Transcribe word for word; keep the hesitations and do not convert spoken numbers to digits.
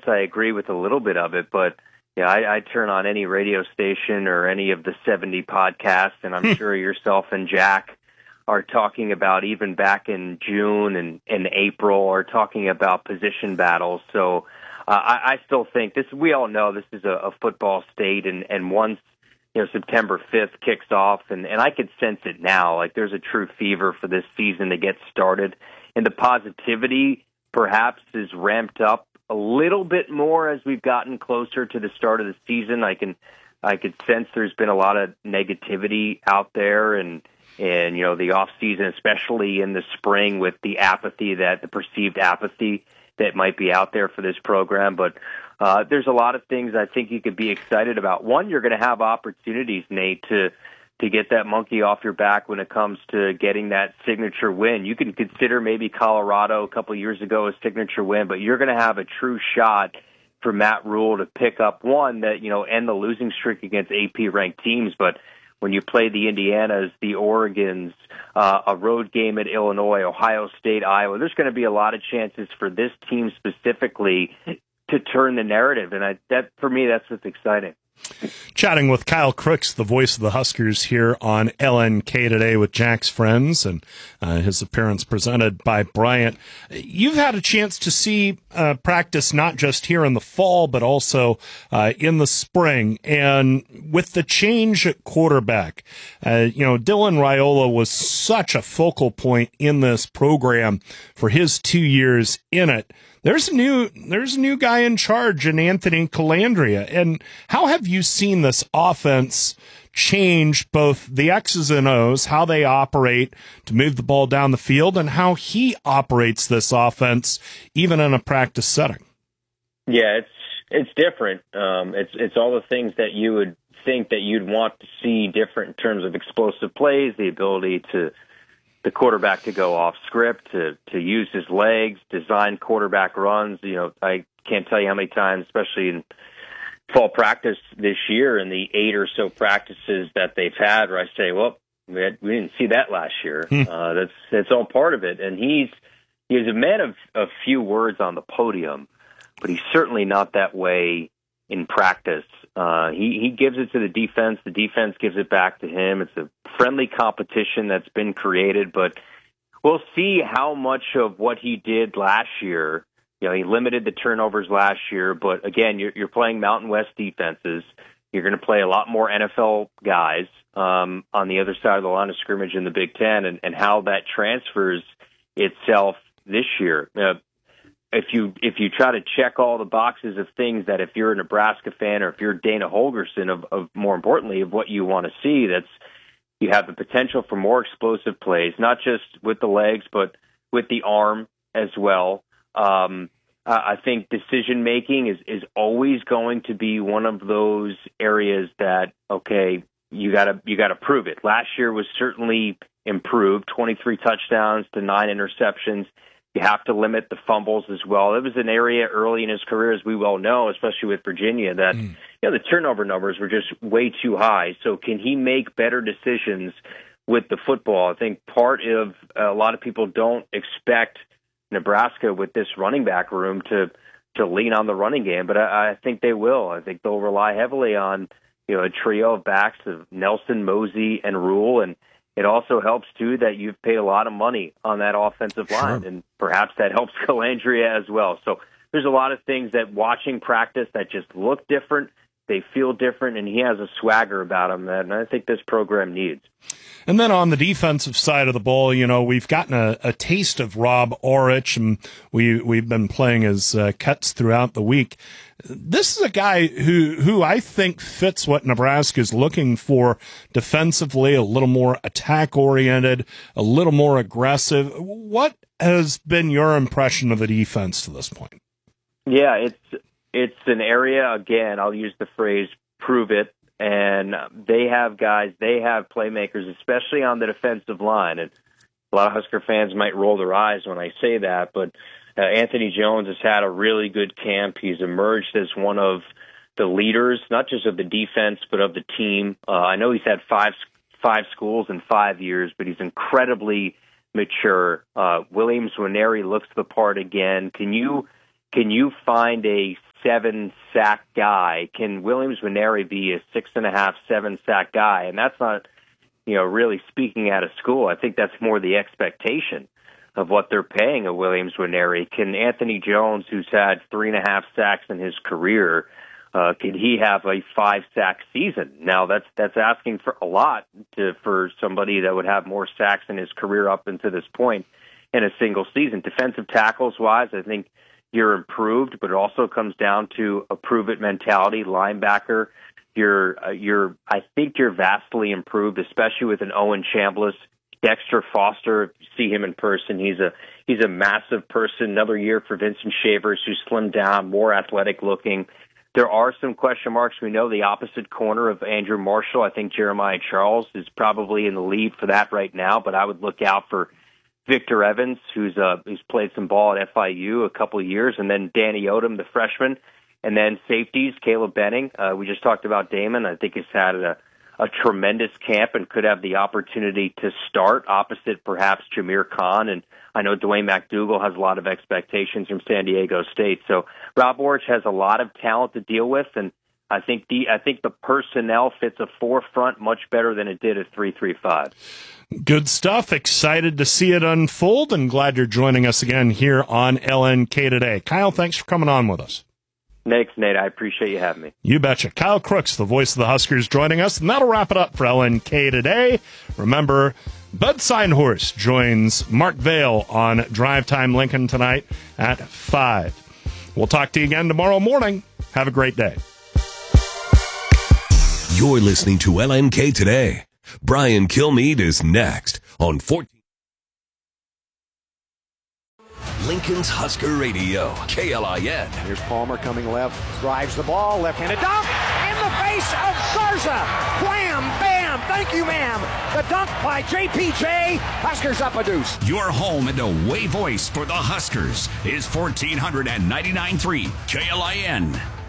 sense. I agree with a little bit of it, but yeah, I, I turn on any radio station or any of the seventy podcasts, and I'm sure yourself and Jack are talking about, even back in June and, and April, are talking about position battles. So uh, I, I still think this, we all know this is a, a football state, and, and once you know September fifth kicks off, and, and I could sense it now, like there's a true fever for this season to get started, and the positivity perhaps is ramped up a little bit more as we've gotten closer to the start of the season. I can I could sense there's been a lot of negativity out there, and and you know the off season, especially in the spring, with the apathy that the perceived apathy that might be out there for this program. But uh, there's a lot of things I think you could be excited about. One, you're going to have opportunities, Nate, to to get that monkey off your back when it comes to getting that signature win. You can consider maybe Colorado a couple of years ago a signature win, but you're going to have a true shot for Matt Rule to pick up one that, you know, end the losing streak against A P-ranked teams. But when you play the Indianas, the Oregons, uh, a road game at Illinois, Ohio State, Iowa, there's going to be a lot of chances for this team specifically to turn the narrative. And I, that, for me, that's what's exciting. Chatting with Kyle Crooks, the voice of the Huskers, here on L N K Today with Jack's Friends, and uh, his appearance presented by Bryant. You've had a chance to see uh, practice not just here in the fall, but also uh, in the spring. And with the change at quarterback, uh, you know, Dylan Raiola was such a focal point in this program for his two years in it. There's a new there's a new guy in charge in Anthony Calandria. And how have you seen this offense change both the X's and O's, how they operate to move the ball down the field, and how he operates this offense even in a practice setting? Yeah, it's it's different. Um, it's it's all the things that you would think that you'd want to see different in terms of explosive plays, the ability to the quarterback to go off script, to, to use his legs, design quarterback runs. You know, I can't tell you how many times, especially in fall practice this year, in the eight or so practices that they've had, where I say, well, we, had, we didn't see that last year. Hmm. Uh, that's that's all part of it. And he's he's a man of a few words on the podium, but he's certainly not that way in practice. Uh, he, he gives it to the defense. The defense gives it back to him. It's a friendly competition that's been created, but we'll see how much of what he did last year. You know, he limited the turnovers last year, but again, you're, you're playing Mountain West defenses. You're going to play a lot more N F L guys um, on the other side of the line of scrimmage in the Big Ten, and, and how that transfers itself this year. Uh, If you if you try to check all the boxes of things that, if you're a Nebraska fan or if you're Dana Holgorsen, of, of more importantly of what you want to see, that's you have the potential for more explosive plays, not just with the legs, but with the arm as well. Um, I think decision making is, is always going to be one of those areas that, okay, you gotta you gotta prove it. Last year was certainly improved, twenty-three touchdowns to nine interceptions. You have to limit the fumbles as well. It was an area early in his career, as we well know, especially with Virginia, that mm. you know the turnover numbers were just way too high. So can he make better decisions with the football? I think part of uh, a lot of people don't expect Nebraska with this running back room to to lean on the running game, but I, I think they will. I think they'll rely heavily on you know a trio of backs of Nelson, Mosey, and Rule, and it also helps, too, that you've paid a lot of money on that offensive line, sure. and perhaps that helps Calandria as well. So there's a lot of things that watching practice that just look different, they feel different, and he has a swagger about him that I think this program needs. And then on the defensive side of the ball, you know, we've gotten a, a taste of Rob Orich, and we, we've been playing his uh, cuts throughout the week. This is a guy who, who I think fits what Nebraska is looking for defensively, a little more attack-oriented, a little more aggressive. What has been your impression of the defense to this point? Yeah, it's it's an area, again, I'll use the phrase, prove it, and they have guys, they have playmakers, especially on the defensive line. And a lot of Husker fans might roll their eyes when I say that, but Uh, Anthony Jones has had a really good camp. He's emerged as one of the leaders, not just of the defense, but of the team. Uh, I know he's had five five schools in five years, but he's incredibly mature. Uh, Williams Nwaneri looks the part again. Can you can you find a seven sack guy? Can Williams Nwaneri be a six and a half, seven sack guy? And that's not, you know, really speaking out of school. I think that's more the expectation of what they're paying a Williams Nwaneri. Can Anthony Jones, who's had three and a half sacks in his career, uh, can he have a five sack season? Now that's that's asking for a lot to, for somebody that would have more sacks in his career up until this point in a single season. Defensive tackles wise, I think you're improved, but it also comes down to a prove it mentality. Linebacker, you're uh, you're I think you're vastly improved, especially with an Owen Chambliss. Dexter Foster, if you see him in person, he's a he's a massive person. Another year for Vincent Shavers, who's slimmed down, more athletic looking. There are some question marks. We know the opposite corner of Andrew Marshall. I think Jeremiah Charles is probably in the lead for that right now, but I would look out for Victor Evans, who's uh, who's played some ball at F I U a couple of years, and then Danny Odom, the freshman, and then safeties, Caleb Benning. Uh, we just talked about Damon. I think he's had a a tremendous camp and could have the opportunity to start opposite perhaps Jameer Khan. And I know Dwayne McDougal has a lot of expectations from San Diego State. So Rob Orich has a lot of talent to deal with, and I think the I think the personnel fits a forefront much better than it did at three three five. Good stuff. Excited to see it unfold, and glad you're joining us again here on L N K Today. Kyle, thanks for coming on with us. Thanks, Nate. I appreciate you having me. You betcha. Kyle Crooks, the voice of the Huskers, joining us, and that'll wrap it up for L N K Today. Remember, Bud Seinhorst joins Mark Vail on Drive Time Lincoln tonight at five. We'll talk to you again tomorrow morning. Have a great day. You're listening to L N K Today. Brian Kilmeade is next on fourteen. Lincoln's Husker Radio, K L I N. Here's Palmer coming left, drives the ball, left-handed dunk, in the face of Garza. Wham, bam, thank you, ma'am. The dunk by J P J. Huskers up a deuce. Your home and away voice for the Huskers is fourteen ninety-nine point three K L I N.